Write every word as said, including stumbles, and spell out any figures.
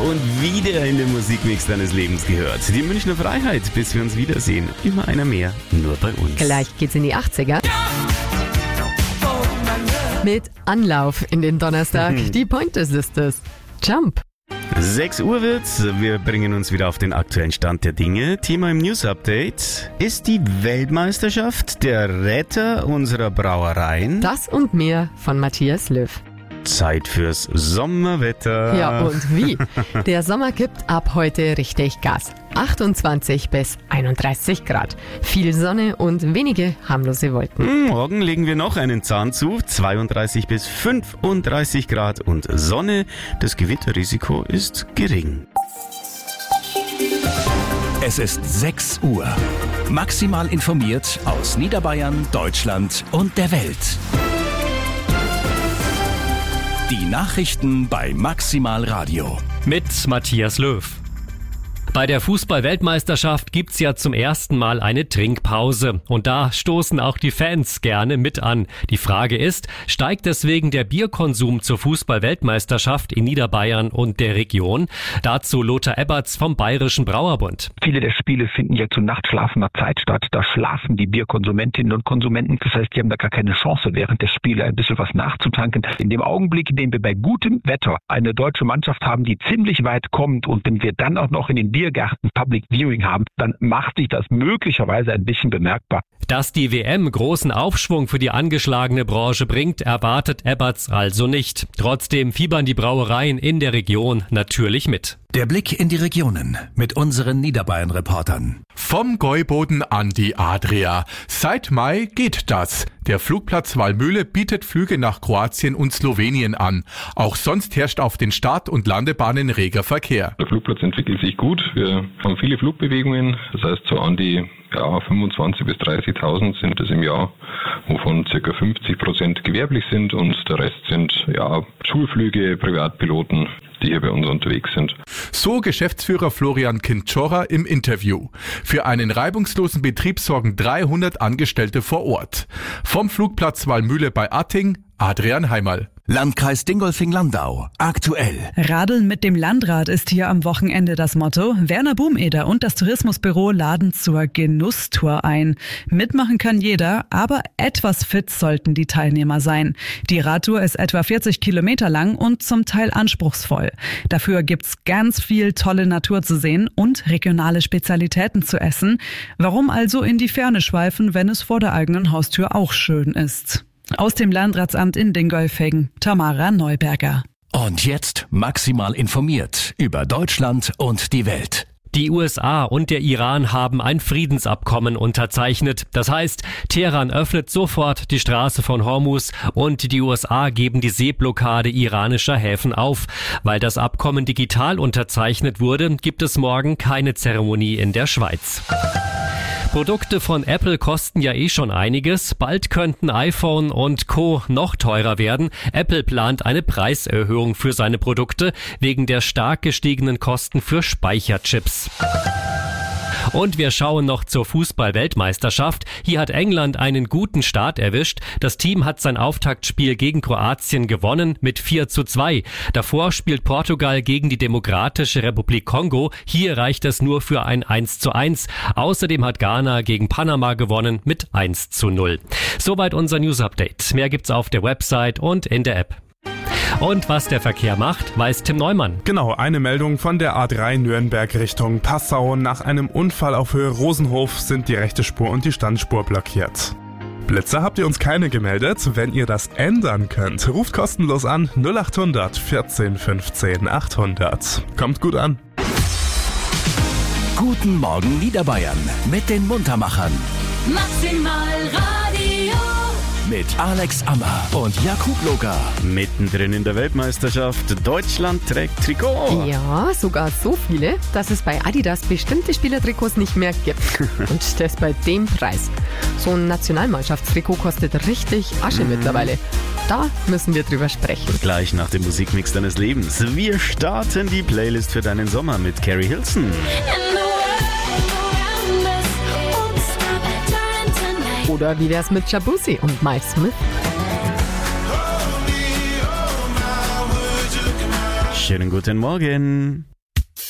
und wieder in den Musikmix deines Lebens gehört. Die Münchner Freiheit, bis wir uns wiedersehen. Immer einer mehr, nur bei uns. Gleich geht's in die achtziger. Mit Anlauf in den Donnerstag. Die Pointer Sisters. Jump. sechs Uhr wird's. Wir bringen uns wieder auf den aktuellen Stand der Dinge. Thema im News Update ist die Weltmeisterschaft der Retter unserer Brauereien. Das und mehr von Matthias Löw. Zeit fürs Sommerwetter. Ja, und wie? Der Sommer gibt ab heute richtig Gas. achtundzwanzig bis einunddreißig Grad. Viel Sonne und wenige harmlose Wolken. Morgen legen wir noch einen Zahn zu. zweiunddreißig bis fünfunddreißig Grad und Sonne. Das Gewitterrisiko ist gering. Es ist sechs Uhr. Maximal informiert aus Niederbayern, Deutschland und der Welt. Die Nachrichten bei Maximal Radio. Mit Matthias Löw. Bei der Fußball-Weltmeisterschaft gibt's ja zum ersten Mal eine Trinkpause. Und da stoßen auch die Fans gerne mit an. Die Frage ist, steigt deswegen der Bierkonsum zur Fußball-Weltmeisterschaft in Niederbayern und der Region? Dazu Lothar Eberts vom Bayerischen Brauerbund. Viele der Spiele finden ja zu nachtschlafender Zeit statt. Da schlafen die Bierkonsumentinnen und Konsumenten. Das heißt, die haben da gar keine Chance, während der Spiele ein bisschen was nachzutanken. In dem Augenblick, in dem wir bei gutem Wetter eine deutsche Mannschaft haben, die ziemlich weit kommt und wenn wir dann auch noch in den Biergarten Public Viewing haben, dann macht sich das möglicherweise ein bisschen bemerkbar. Dass die W M großen Aufschwung für die angeschlagene Branche bringt, erwartet Eberts also nicht. Trotzdem fiebern die Brauereien in der Region natürlich mit. Der Blick in die Regionen mit unseren Niederbayern-Reportern. Vom Gäuboden an die Adria. Seit Mai geht das. Der Flugplatz Wallmühle bietet Flüge nach Kroatien und Slowenien an. Auch sonst herrscht auf den Start- und Landebahnen reger Verkehr. Der Flugplatz entwickelt sich gut. Wir haben viele Flugbewegungen. Das heißt, so an die ja, fünfundzwanzigtausend bis dreißigtausend sind es im Jahr, wovon ca. fünfzig Prozent gewerblich sind und der Rest sind ja Schulflüge, Privatpiloten, die hier bei uns unterwegs sind. So Geschäftsführer Florian Kinczora im Interview. Für einen reibungslosen Betrieb sorgen dreihundert Angestellte vor Ort. Vom Flugplatz Wallmühle bei Atting, Adrian Heimerl. Landkreis Dingolfing-Landau. Aktuell. Radeln mit dem Landrad ist hier am Wochenende das Motto. Werner Bumeder und das Tourismusbüro laden zur Genusstour ein. Mitmachen kann jeder, aber etwas fit sollten die Teilnehmer sein. Die Radtour ist etwa vierzig Kilometer lang und zum Teil anspruchsvoll. Dafür gibt's ganz viel tolle Natur zu sehen und regionale Spezialitäten zu essen. Warum also in die Ferne schweifen, wenn es vor der eigenen Haustür auch schön ist? Aus dem Landratsamt in Dingolfing, Tamara Neuberger. Und jetzt maximal informiert über Deutschland und die Welt. Die U S A und der Iran haben ein Friedensabkommen unterzeichnet. Das heißt, Teheran öffnet sofort die Straße von Hormuz und die U S A geben die Seeblockade iranischer Häfen auf. Weil das Abkommen digital unterzeichnet wurde, gibt es morgen keine Zeremonie in der Schweiz. Produkte von Apple kosten ja eh schon einiges. Bald könnten iPhone und Co. noch teurer werden. Apple plant eine Preiserhöhung für seine Produkte wegen der stark gestiegenen Kosten für Speicherchips. Und wir schauen noch zur Fußball-Weltmeisterschaft. Hier hat England einen guten Start erwischt. Das Team hat sein Auftaktspiel gegen Kroatien gewonnen mit vier zu zwei. Davor spielt Portugal gegen die Demokratische Republik Kongo. Hier reicht es nur für ein eins zu eins. Außerdem hat Ghana gegen Panama gewonnen mit eins zu null. Soweit unser News-Update. Mehr gibt's auf der Website und in der App. Und was der Verkehr macht, weiß Tim Neumann. Genau, eine Meldung von der A drei Nürnberg Richtung Passau. Nach einem Unfall auf Höhe Rosenhof sind die rechte Spur und die Standspur blockiert. Blitzer habt ihr uns keine gemeldet. Wenn ihr das ändern könnt, ruft kostenlos an null acht hundert vierzehn fünfzehn achthundert. Kommt gut an. Guten Morgen Niederbayern mit den Muntermachern. Maximal Radio. Mit Alex Ammer und Jakub Loga. Mittendrin in der Weltmeisterschaft. Deutschland trägt Trikot. Ja, sogar so viele, dass es bei Adidas bestimmte Spielertrikots nicht mehr gibt. Und das bei dem Preis. So ein Nationalmannschaftstrikot kostet richtig Asche mm. mittlerweile. Da müssen wir drüber sprechen. Gleich nach dem Musikmix deines Lebens. Wir starten die Playlist für deinen Sommer mit Carrie Hilson. Oder wie wär's mit Shabuzi und Mike Smith? Schönen guten Morgen.